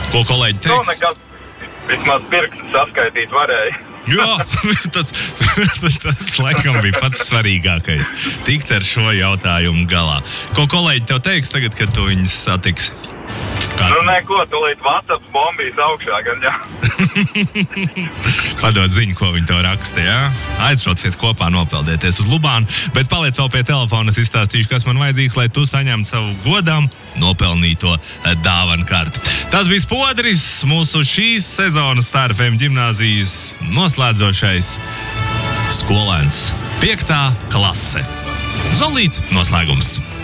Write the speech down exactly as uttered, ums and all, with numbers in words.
Ko kolēģi teiks? Nu, nekas. Vismaz pirkstu saskaitīt varēja. Jā, tas, tas laikam bija pats svarīgākais. Tikt ar šo jautājumu galā. Ko kolēģi tev teiks tagad, kad tu viņus satiksi? Kā? Nu, neko, tūlīt WhatsApp bombīs augšā, gan jā. Padod ziņu, ko viņi tev raksta, jā? Aizbrauciet kopā, nopeldieties uz Lubānu, bet paliec vēl pie telefona, es izstāstīšu, kas man vajadzīgs, lai tu saņemtu savu godam nopelnīto dāvanu karti. Tas bija Spodris, mūsu šīs sezonas Star F M ģimnāzijas noslēdzošais skolēns. Piektā klase. Zolīts noslēgums.